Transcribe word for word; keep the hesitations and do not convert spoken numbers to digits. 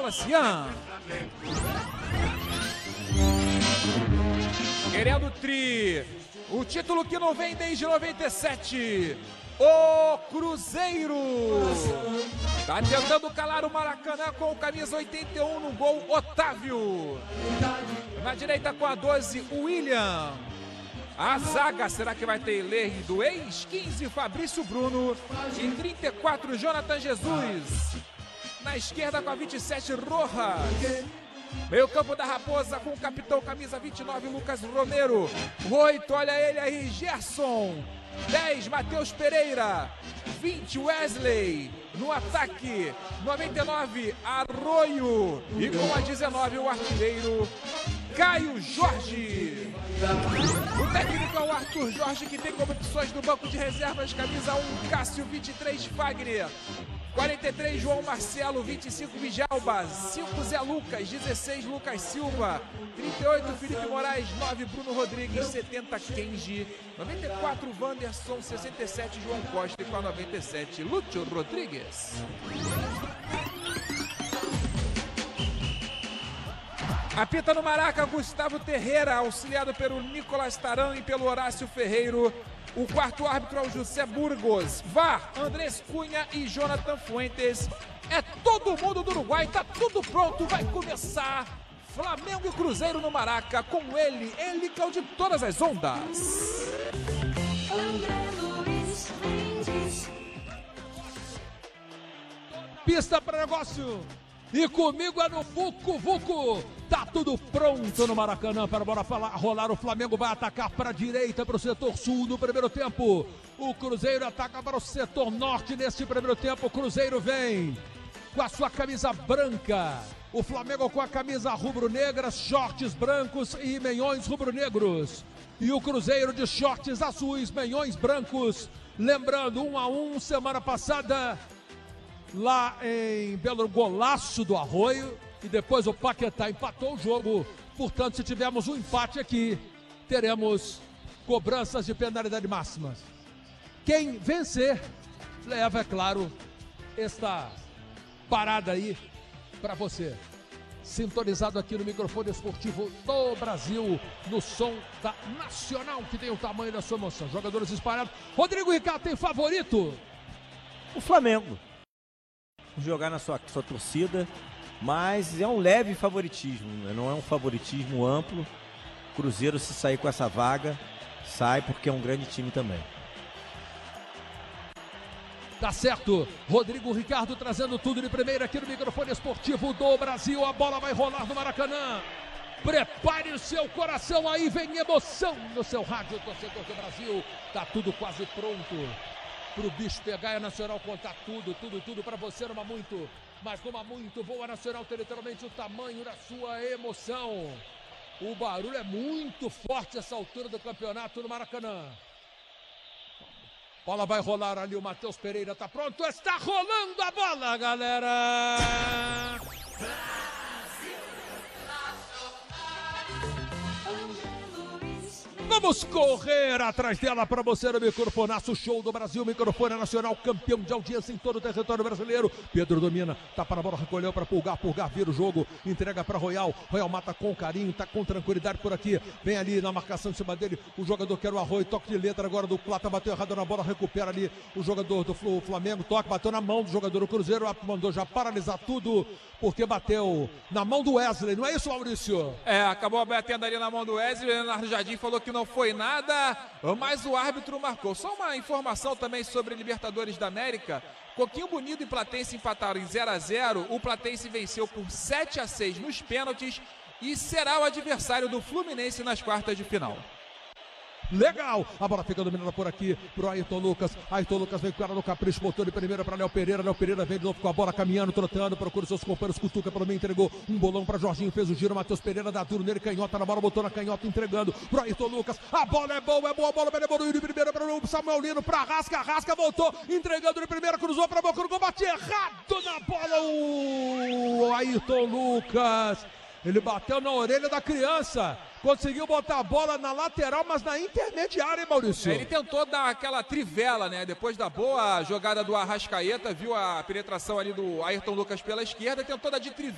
Wallace Ian. Querendo tri, o título que não vem desde noventa e sete, o Cruzeiro. Tá tentando calar o Maracanã com o camisa oitenta e um no gol, Otávio. Na direita com a doze, o William. A zaga, será que vai ter Lerre do ex? quinze, Fabrício Bruno. E trinta e quatro, Jonathan Jesus. Na esquerda com a vinte e sete, Rojas. Meio campo da Raposa com o capitão camisa vinte e nove, Lucas Romero. oito, olha ele aí, Gerson. dez, Matheus Pereira. vinte, Wesley. No ataque, noventa e nove, Arroio. E com a dezenove, o artilheiro Caio Jorge. O técnico é o Arthur Jorge, que tem como opções no banco de reservas, camisa um, Cássio, vinte e três, Fagner. quarenta e três, João Marcelo. vinte e cinco, Vijalba. cinco, Zé Lucas. dezesseis, Lucas Silva. trinta e oito, Felipe Moraes. nove, Bruno Rodrigues. setenta, Kenji. noventa e quatro, Wanderson. sessenta e sete, João Costa. E com a noventa e sete, Lúcio Rodrigues. Apita no Maraca, Gustavo Terreira, auxiliado pelo Nicolas Taran e pelo Horácio Ferreiro. O quarto árbitro é o José Burgos. V A R, Andrés Cunha e Jonathan Fuentes. É todo mundo do Uruguai, tá tudo pronto, vai começar Flamengo e Cruzeiro no Maraca, com ele, ele que é o de todas as ondas. Pista para negócio. E comigo é no Vucu Vucu. Tá tudo pronto no Maracanã para a bola rolar. O Flamengo vai atacar para a direita, para o setor sul no primeiro tempo. O Cruzeiro ataca para o setor norte neste primeiro tempo. O Cruzeiro vem com a sua camisa branca. O Flamengo com a camisa rubro-negra, shorts brancos e meiões rubro-negros. E o Cruzeiro de shorts azuis, meiões brancos. Lembrando, um a um, semana passada, lá em Belo Golaço do Arroio, e depois o Paquetá empatou o jogo. Portanto, se tivermos um empate aqui, teremos cobranças de penalidade máxima. Quem vencer leva, é claro, esta parada aí para você. Sintonizado aqui no microfone esportivo do Brasil, no som da Nacional, que tem o tamanho da sua emoção. Jogadores espalhados. Rodrigo Ricardo, tem favorito? O Flamengo. Jogar na sua, sua torcida, mas é um leve favoritismo, não é um favoritismo amplo. Cruzeiro, se sair com essa vaga, sai porque é um grande time também. Tá certo, Rodrigo Ricardo trazendo tudo de primeira aqui no microfone esportivo do Brasil. A bola vai rolar no Maracanã. Prepare o seu coração aí, vem emoção no seu rádio, torcedor do Brasil. Tá tudo quase pronto pro bicho pegar. A Nacional contar tudo, tudo, tudo pra você numa muito, mas numa muito boa. Nacional tem literalmente o tamanho da sua emoção. O barulho é muito forte essa altura do campeonato no Maracanã. Bola vai rolar ali, o Matheus Pereira tá pronto, está rolando a bola, galera! Vamos correr atrás dela para você no microfonaço, show do Brasil, microfone nacional, campeão de audiência em todo o território brasileiro. Pedro domina, tá para a bola, recolheu para Pulgar, Pulgar vira o jogo, entrega para Royal, Royal mata com carinho, tá com tranquilidade por aqui, vem ali na marcação em cima dele, o jogador que era o Arroio, toque de letra agora do Plata, bateu errado na bola, recupera ali o jogador do Flamengo, toque, bateu na mão do jogador do Cruzeiro, mandou já paralisar tudo, porque bateu na mão do Wesley, não é isso, Maurício? É, acabou batendo ali na mão do Wesley, o Leonardo Jardim falou que não foi nada, mas o árbitro marcou. Só uma informação também sobre Libertadores da América. Coquinho Bonito e Platense empataram em zero a zero. O Platense venceu por sete a seis nos pênaltis e será o adversário do Fluminense nas quartas de final. Legal, a bola fica dominada por aqui pro Ayrton Lucas, Ayrton Lucas vem com ela no capricho, botou de primeira para Léo Pereira, Léo Pereira vem de novo com a bola caminhando, trotando, procura seus companheiros, cutuca pelo meio, entregou um bolão para Jorginho, fez o giro, Matheus Pereira dá duro nele, canhota na bola, botou na canhota, entregando pro Ayrton Lucas, a bola é boa, é boa, a bola vai de primeira para o Samuel Lino, pra Rasca, Rasca voltou, entregando de primeira, cruzou pra boca, no bate errado na bola, o Ayrton Lucas, ele bateu na orelha da criança, conseguiu botar a bola na lateral, mas na intermediária, hein, Maurício? Ele tentou dar aquela trivela, né? Depois da boa jogada do Arrascaeta, viu a penetração ali do Ayrton Lucas pela esquerda, tentou dar de trivela.